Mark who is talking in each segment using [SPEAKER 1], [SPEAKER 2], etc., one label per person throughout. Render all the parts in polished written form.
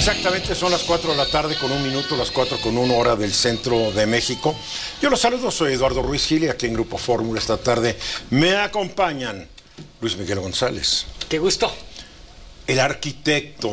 [SPEAKER 1] Exactamente, son las 4 de la tarde con 1 minuto, las 4:01 hora del centro de México. Yo los saludo, soy Eduardo Ruiz Gil y aquí en Grupo Fórmula esta tarde me acompañan Luis Miguel González.
[SPEAKER 2] Qué gusto.
[SPEAKER 1] El arquitecto.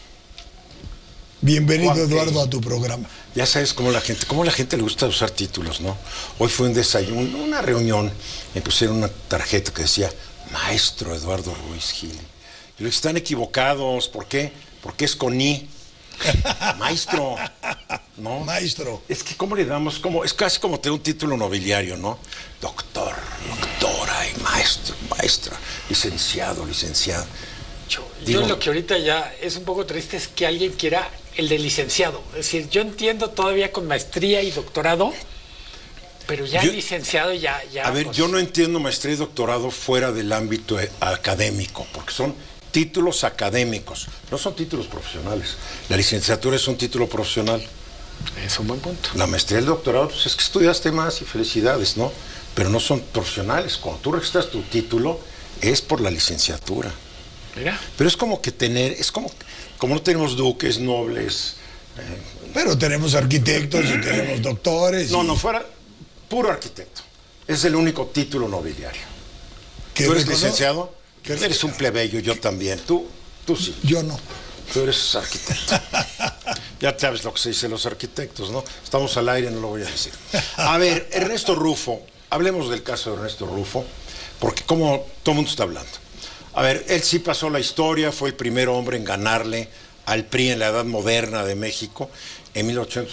[SPEAKER 3] Bienvenido, Eduardo, a tu programa.
[SPEAKER 1] Ya sabes cómo la gente le gusta usar títulos, ¿no? Hoy fue un desayuno, una reunión, me pusieron una tarjeta que decía Maestro Eduardo Ruiz Gil. Y los están equivocados, ¿por qué? Porque es con I. Maestro, ¿no?
[SPEAKER 3] Maestro.
[SPEAKER 1] Es que, ¿cómo le damos? Es casi como tener un título nobiliario, ¿no? Doctor, doctora, y maestro, maestra, licenciado, licenciada.
[SPEAKER 2] Yo lo que ahorita ya es un poco triste es que alguien quiera el de licenciado. Es decir, yo entiendo todavía con maestría y doctorado, pero ya licenciado ya.
[SPEAKER 1] A ver,
[SPEAKER 2] pues,
[SPEAKER 1] yo no entiendo maestría y doctorado fuera del ámbito académico, porque son títulos académicos, no son títulos profesionales. La licenciatura es un título profesional.
[SPEAKER 2] es un buen punto.
[SPEAKER 1] La maestría y el doctorado, pues es que estudiaste más y felicidades, ¿no? Pero no son profesionales. Cuando tú registras tu título, es por la licenciatura.
[SPEAKER 2] Mira.
[SPEAKER 1] Pero es como que como no tenemos duques, nobles.
[SPEAKER 3] Pero tenemos arquitectos y tenemos doctores.
[SPEAKER 1] No, fuera puro arquitecto. Es el único título nobiliario. ¿Tú eres licenciado? Eres un plebeyo, yo también. Tú sí.
[SPEAKER 3] Yo no.
[SPEAKER 1] Tú eres arquitecto. Ya sabes lo que se dice los arquitectos, ¿no? Estamos al aire, no lo voy a decir. A ver, Ernesto Rufo, hablemos del caso de Ernesto Rufo, porque como todo el mundo está hablando. A ver, él sí pasó la historia, fue el primer hombre en ganarle al PRI en la Edad Moderna de México, en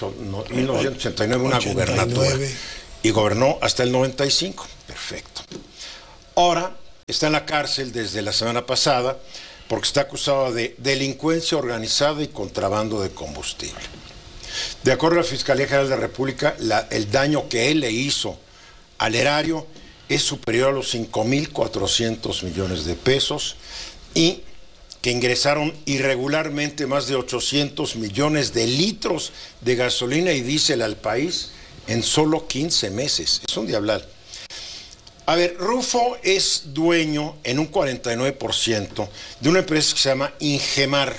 [SPEAKER 1] 1989, una gubernatura. Y gobernó hasta el 95. Perfecto. Ahora está en la cárcel desde la semana pasada porque está acusado de delincuencia organizada y contrabando de combustible. De acuerdo a la Fiscalía General de la República, el daño que él le hizo al erario es superior a los 5.400 millones de pesos y que ingresaron irregularmente más de 800 millones de litros de gasolina y diésel al país en solo 15 meses. Es un diablal. A ver, Rufo es dueño en un 49% de una empresa que se llama Ingemar.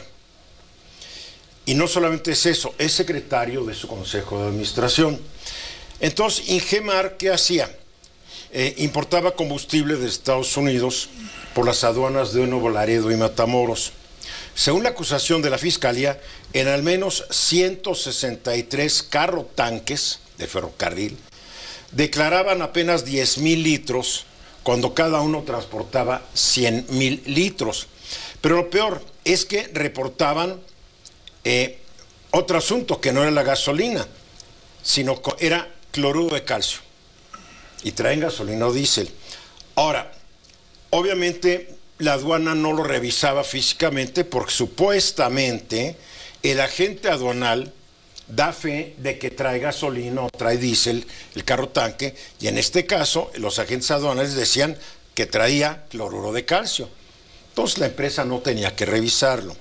[SPEAKER 1] Y no solamente es eso, es secretario de su consejo de administración. Entonces, Ingemar, ¿qué hacía? Importaba combustible de Estados Unidos por las aduanas de Nuevo Laredo y Matamoros. Según la acusación de la Fiscalía, en al menos 163 carro-tanques de ferrocarril declaraban apenas 10,000 litros cuando cada uno transportaba 100,000 litros. Pero lo peor es que reportaban otro asunto, que no era la gasolina, sino que era cloruro de calcio. Y traen gasolina o diésel. Ahora, obviamente la aduana no lo revisaba físicamente porque supuestamente el agente aduanal da fe de que trae gasolina o trae diésel el carro tanque, y en este caso los agentes aduanales decían que traía cloruro de calcio. Entonces la empresa no tenía que revisarlo.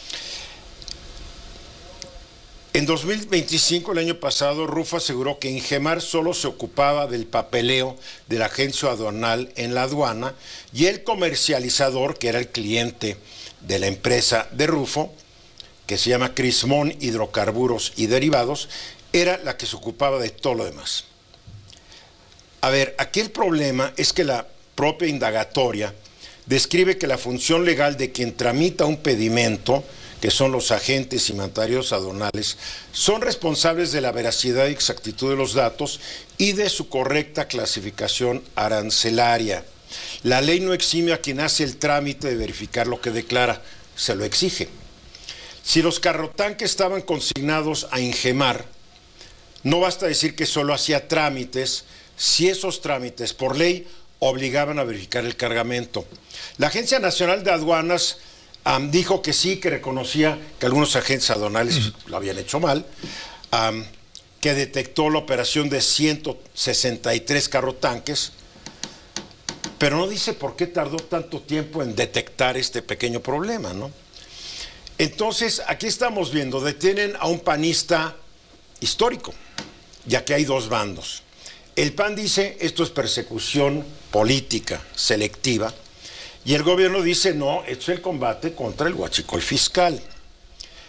[SPEAKER 1] En 2025, el año pasado, Rufo aseguró que Ingemar solo se ocupaba del papeleo de la agencia aduanal en la aduana y el comercializador, que era el cliente de la empresa de Rufo, que se llama Crismón Hidrocarburos y Derivados, era la que se ocupaba de todo lo demás. A ver, aquí el problema es que la propia indagatoria describe que la función legal de quien tramita un pedimento, que son los agentes y mandatarios aduanales, son responsables de la veracidad y exactitud de los datos y de su correcta clasificación arancelaria. La ley no exime a quien hace el trámite de verificar lo que declara, se lo exige. Si los carrotanques estaban consignados a Ingemar, no basta decir que solo hacía trámites, si esos trámites por ley obligaban a verificar el cargamento. La Agencia Nacional de Aduanas dijo que sí, que reconocía que algunos agentes aduanales lo habían hecho mal, que detectó la operación de 163 carrotanques, pero no dice por qué tardó tanto tiempo en detectar este pequeño problema, ¿no? Entonces, aquí estamos viendo, detienen a un panista histórico, ya que hay dos bandos. El PAN dice, esto es persecución política selectiva, y el gobierno dice, no, esto es el combate contra el huachicol fiscal.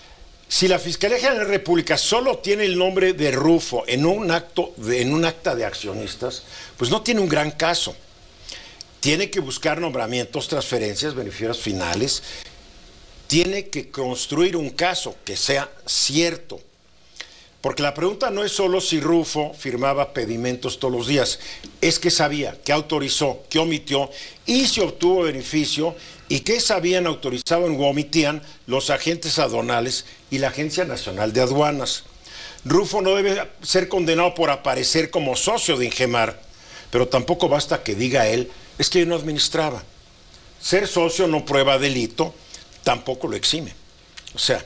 [SPEAKER 1] Si la Fiscalía General de la República solo tiene el nombre de Rufo en un acta de accionistas, pues no tiene un gran caso. Tiene que buscar nombramientos, transferencias, beneficios finales. Tiene que construir un caso que sea cierto. Porque la pregunta no es solo si Rufo firmaba pedimentos todos los días, es qué sabía, qué autorizó, qué omitió y si obtuvo beneficio y qué sabían, autorizaban u omitían los agentes aduanales y la Agencia Nacional de Aduanas. Rufo no debe ser condenado por aparecer como socio de Ingemar, pero tampoco basta que diga él, es que yo no administraba. Ser socio no prueba delito, tampoco lo exime. O sea...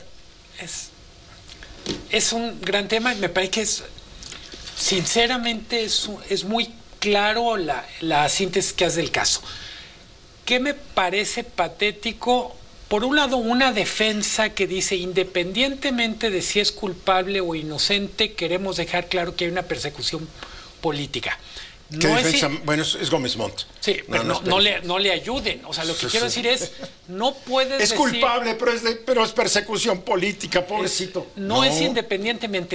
[SPEAKER 2] Es un gran tema y me parece que sinceramente es muy claro la síntesis que hace del caso. ¿Qué me parece patético? Por un lado, una defensa que dice, independientemente de si es culpable o inocente, queremos dejar claro que hay una persecución política.
[SPEAKER 1] ¿Qué defensa? Bueno, es Gómez Montt.
[SPEAKER 2] Sí, pero no le ayuden. O sea, lo que quiero decir es, no puedes
[SPEAKER 1] decir... Es culpable, pero es persecución política, pobrecito.
[SPEAKER 2] No es independientemente.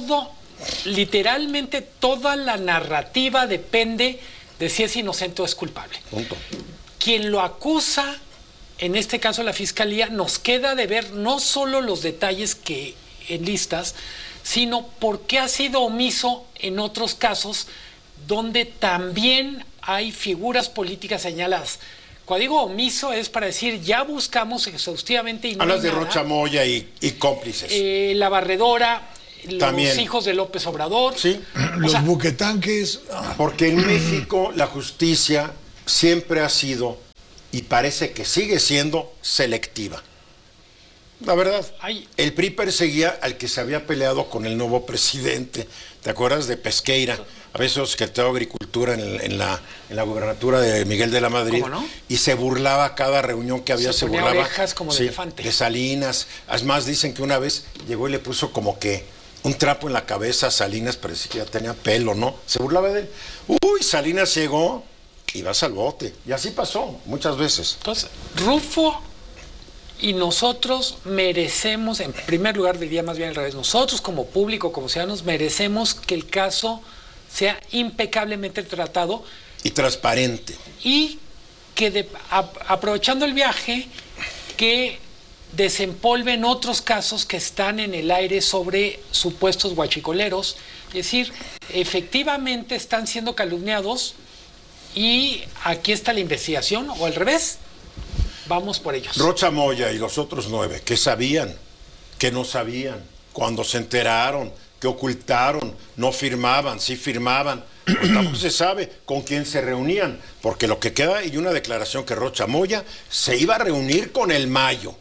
[SPEAKER 2] Literalmente toda la narrativa depende de si es inocente o es culpable.
[SPEAKER 1] Punto.
[SPEAKER 2] Quien lo acusa, en este caso la Fiscalía, nos queda de ver no solo los detalles que enlistas, sino por qué ha sido omiso en otros casos donde también hay figuras políticas señaladas. Cuando digo omiso es para decir, ya buscamos exhaustivamente y no
[SPEAKER 1] hablas de Rocha Moya y cómplices.
[SPEAKER 2] La Barredora,
[SPEAKER 1] también.
[SPEAKER 2] Los hijos de López Obrador.
[SPEAKER 1] Sí.
[SPEAKER 3] Los buquetanques.
[SPEAKER 1] Porque en México la justicia siempre ha sido, y parece que sigue siendo, selectiva. La verdad, el PRI perseguía al que se había peleado con el nuevo presidente. ¿Te acuerdas de Pesqueira? A veces secretario de Agricultura en la gubernatura de Miguel de la Madrid.
[SPEAKER 2] ¿Cómo no?
[SPEAKER 1] Y se burlaba cada reunión que había, se burlaba.
[SPEAKER 2] Orejas como de elefante.
[SPEAKER 1] De Salinas. Además dicen que una vez llegó y le puso como que un trapo en la cabeza a Salinas, parecía que ya tenía pelo, ¿no? Se burlaba de él. Uy, Salinas llegó y vas al bote. Y así pasó muchas veces.
[SPEAKER 2] Entonces, Rufo y nosotros merecemos, en primer lugar diría más bien al revés, nosotros como público, como ciudadanos, merecemos que el caso sea impecablemente tratado.
[SPEAKER 1] Y transparente.
[SPEAKER 2] Y que aprovechando el viaje, que desempolven otros casos que están en el aire sobre supuestos guachicoleros. Es decir, efectivamente están siendo calumniados y aquí está la investigación, o al revés, vamos por ellos.
[SPEAKER 1] Rocha Moya y los otros 9, ¿qué sabían? ¿Qué no sabían? ¿Cuándo se enteraron? ¿Qué ocultaron? ¿No firmaban? ¿Sí firmaban? Pues tampoco se sabe con quién se reunían, porque lo que queda, y una declaración que Rocha Moya se iba a reunir con el Mayo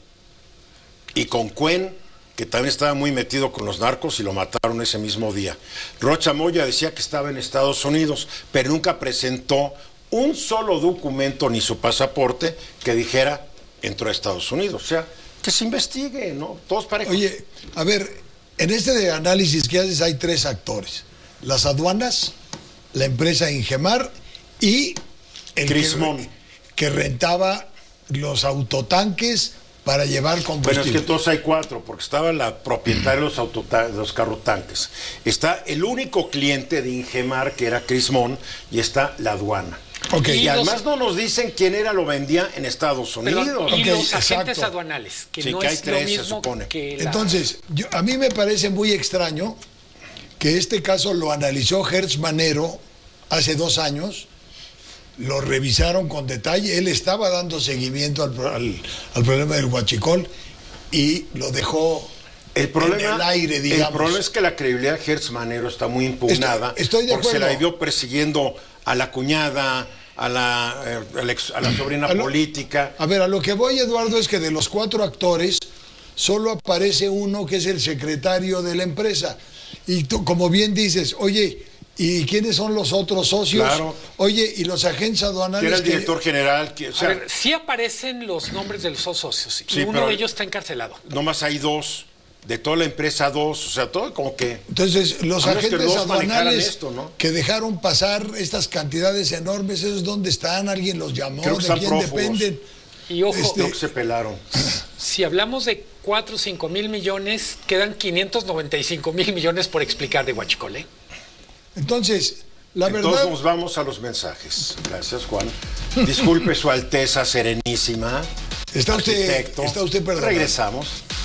[SPEAKER 1] y con Cuen, que también estaba muy metido con los narcos y lo mataron ese mismo día. Rocha Moya decía que estaba en Estados Unidos, pero nunca presentó un solo documento ni su pasaporte que dijera entró a Estados Unidos. O sea, que se investigue, ¿no? Todos parejos.
[SPEAKER 3] Oye, a ver, en este análisis que haces hay 3 actores: las aduanas, la empresa Ingemar y el
[SPEAKER 1] Crismón,
[SPEAKER 3] que rentaba los autotanques para llevar combustible.
[SPEAKER 1] Bueno, es que todos hay 4, porque estaba la propietaria de los carrotanques. Está el único cliente de Ingemar, que era Crismón, y está la aduana.
[SPEAKER 3] Okay.
[SPEAKER 1] Y además no nos dicen quién lo vendía en Estados Unidos.
[SPEAKER 2] Y los agentes aduanales, que
[SPEAKER 1] sí,
[SPEAKER 2] no
[SPEAKER 1] que hay
[SPEAKER 2] es
[SPEAKER 1] 3,
[SPEAKER 2] lo mismo
[SPEAKER 1] se supone.
[SPEAKER 2] que
[SPEAKER 3] Entonces, a mí me parece muy extraño que este caso lo analizó Hertz Manero hace 2 años, lo revisaron con detalle, él estaba dando seguimiento al problema del huachicol y lo dejó en el aire, digamos.
[SPEAKER 1] El problema es que la credibilidad de Hertz Manero está muy impugnada.
[SPEAKER 3] Estoy de acuerdo.
[SPEAKER 1] Porque se la vio persiguiendo a la cuñada, a la sobrina política.
[SPEAKER 3] A ver, a lo que voy, Eduardo, es que de los 4 actores solo aparece uno que es el secretario de la empresa. Y tú, como bien dices, oye, ¿y quiénes son los otros socios?
[SPEAKER 1] Claro.
[SPEAKER 3] Oye, ¿y los agentes aduanales?
[SPEAKER 1] Era el director general.
[SPEAKER 2] A ver, sí aparecen los nombres de los socios, y uno de ellos está encarcelado.
[SPEAKER 1] Nomás hay 2. De toda la empresa 2, o sea, todo como que...
[SPEAKER 3] Entonces, los agentes aduanales
[SPEAKER 1] esto, ¿no?
[SPEAKER 3] que dejaron pasar estas cantidades enormes, ¿esos dónde están? ¿Alguien los llamó?
[SPEAKER 1] Creo que
[SPEAKER 3] ¿De quién
[SPEAKER 1] prófugos.
[SPEAKER 3] dependen?
[SPEAKER 2] Y ojo,
[SPEAKER 1] Creo que se pelaron.
[SPEAKER 2] Si hablamos de 4 o 5 mil millones, quedan 595 mil millones por explicar de Huachicol, ¿eh?
[SPEAKER 3] Entonces, la
[SPEAKER 1] Entonces
[SPEAKER 3] verdad...
[SPEAKER 1] nos vamos a los mensajes. Gracias, Juan. Disculpe su Alteza Serenísima.
[SPEAKER 3] Está usted perdonado.
[SPEAKER 1] Regresamos.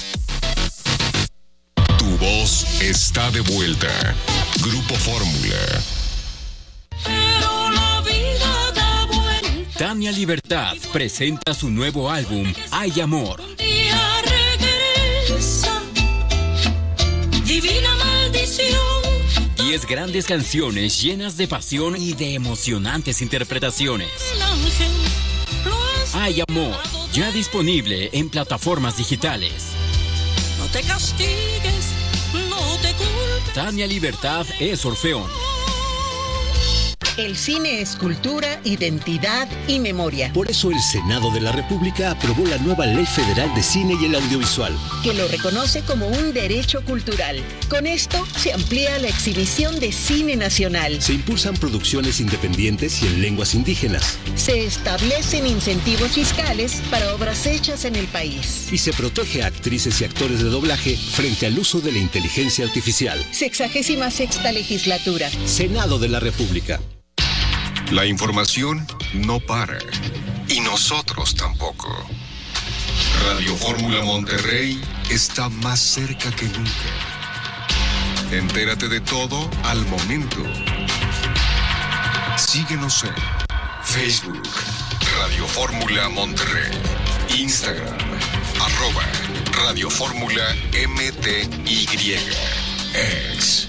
[SPEAKER 4] Tu voz está de vuelta. Grupo Fórmula.
[SPEAKER 5] Pero la vida da vuelta.
[SPEAKER 6] Tania Libertad presenta su nuevo álbum, Hay Amor.
[SPEAKER 5] Un día regresa. Divina maldición.
[SPEAKER 6] 10 grandes canciones llenas de pasión y de emocionantes interpretaciones.
[SPEAKER 5] El ángel lo ha
[SPEAKER 6] Hay Amor, ya disponible en plataformas digitales.
[SPEAKER 5] No te castigues, no te culpes.
[SPEAKER 6] Tania Libertad es Orfeón.
[SPEAKER 7] El cine es cultura, identidad y memoria.
[SPEAKER 8] Por eso el Senado de la República aprobó la nueva Ley Federal de Cine y el Audiovisual,
[SPEAKER 7] Que lo reconoce como un derecho cultural. Con esto se amplía la exhibición de cine nacional.
[SPEAKER 8] se impulsan producciones independientes y en lenguas indígenas,
[SPEAKER 7] Se establecen incentivos fiscales para obras hechas en el país.
[SPEAKER 8] y se protege a actrices y actores de doblaje frente al uso de la inteligencia artificial.
[SPEAKER 7] 66ª legislatura.
[SPEAKER 8] Senado de la República.
[SPEAKER 4] La información no para. Y nosotros tampoco. Radio Fórmula Monterrey está más cerca que nunca. Entérate de todo al momento. Síguenos en Facebook, Radio Fórmula Monterrey, Instagram, @Radio Fórmula MTY, X,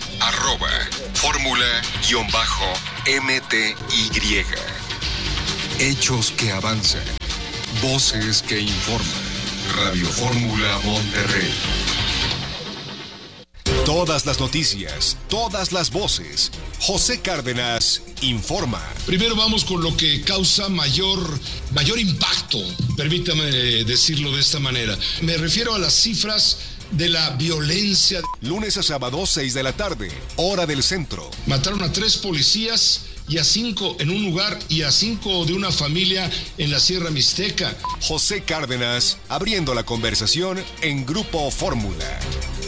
[SPEAKER 4] @Fórmula_MTY. Hechos que avanzan, voces que informan. Radio Fórmula Monterrey. Todas las noticias, todas las voces. José Cárdenas informa.
[SPEAKER 9] Primero vamos con lo que causa mayor impacto, permítame decirlo de esta manera. Me refiero a las cifras de la violencia.
[SPEAKER 4] Lunes a sábado, 6 de la tarde, hora del centro.
[SPEAKER 9] Mataron a 3 policías y a 5 en un lugar y a 5 de una familia en la Sierra Mixteca.
[SPEAKER 4] José Cárdenas abriendo la conversación en Grupo Fórmula.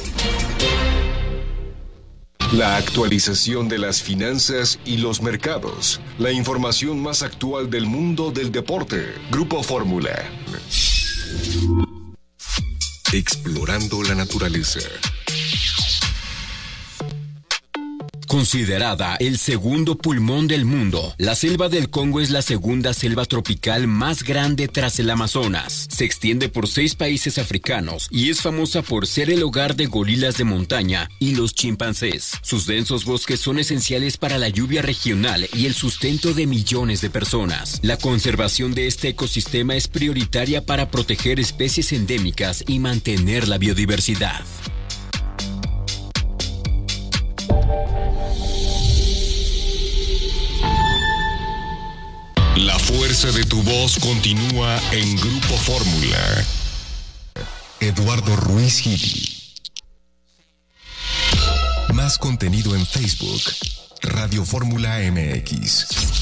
[SPEAKER 4] La actualización de las finanzas y los mercados. La información más actual del mundo del deporte. Grupo Fórmula. Explorando la naturaleza.
[SPEAKER 6] Considerada el segundo pulmón del mundo, la selva del Congo es la segunda selva tropical más grande tras el Amazonas. Se extiende por 6 países africanos y es famosa por ser el hogar de gorilas de montaña y los chimpancés. Sus densos bosques son esenciales para la lluvia regional y el sustento de millones de personas. La conservación de este ecosistema es prioritaria para proteger especies endémicas y mantener la biodiversidad.
[SPEAKER 4] La fuerza de tu voz continúa en Grupo Fórmula. Eduardo Ruiz Gili. Más contenido en Facebook. Radio Fórmula MX.